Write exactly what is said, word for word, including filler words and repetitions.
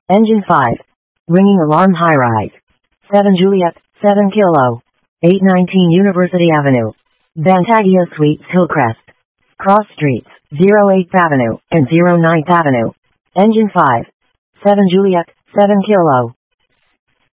Engine five. Ringing alarm high rise. seven Juliet, seven Kilo. eight nineteen University Avenue. Bantagio Suites Hillcrest. Cross Streets, oh eighth Avenue and oh ninth Avenue. Engine five. seven Juliet, seven Kilo.